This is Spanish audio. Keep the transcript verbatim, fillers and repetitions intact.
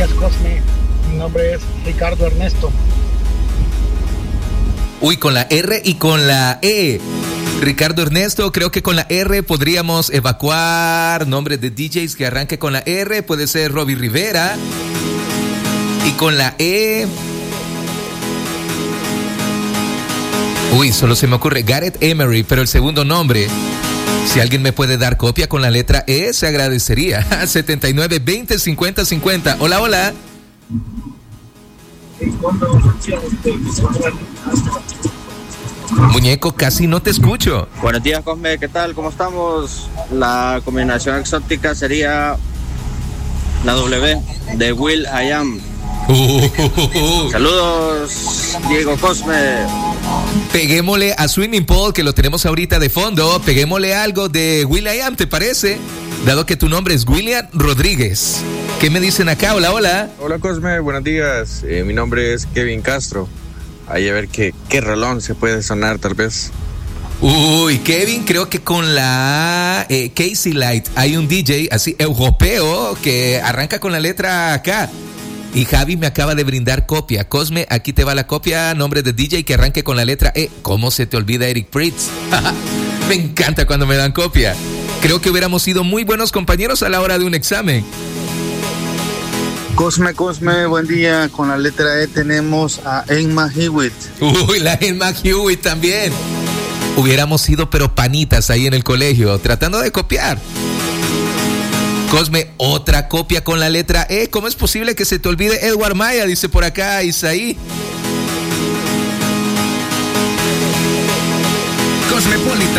días, Cosme. Mi nombre es Ricardo Ernesto. Uy, con la R y con la E. Ricardo Ernesto, creo que con la R podríamos evacuar nombres de D Js que arranque con la R. Puede ser Robbie Rivera. Y con la E... Uy, solo se me ocurre Gareth Emery, pero el segundo nombre... Si alguien me puede dar copia con la letra E, se agradecería. setenta y nueve, veinte, cincuenta, cincuenta. Hola, hola. Muñeco, casi no te escucho. Buenos días, Cosme, ¿qué tal? ¿Cómo estamos? La combinación exótica sería la W de Will I Am. Uh, uh, uh. Saludos, Diego Cosme. Peguémosle a Swimming Pool, que lo tenemos ahorita de fondo. Peguémosle algo de Will I Am, ¿te parece? Dado que tu nombre es William Rodríguez. ¿Qué me dicen acá? Hola, hola. Hola, Cosme, buenos días. Eh, mi nombre es Kevin Castro. Ahí a ver qué, qué rolón se puede sonar, tal vez. Uy, Kevin, creo que con la eh, Casey Light hay un D J así europeo que arranca con la letra K. Y Javi me acaba de brindar copia. Cosme, aquí te va la copia. Nombre de D J que arranque con la letra E. ¿Cómo se te olvida Eric Pritz? Me encanta cuando me dan copia. Creo que hubiéramos sido muy buenos compañeros a la hora de un examen. Cosme, Cosme, buen día. Con la letra E tenemos a Emma Hewitt. Uy, la Emma Hewitt también. Hubiéramos sido pero panitas ahí en el colegio, tratando de copiar. Cosme, otra copia con la letra E. ¿Cómo es posible que se te olvide Edward Maya? Dice por acá Isaí. Cosmopolitan.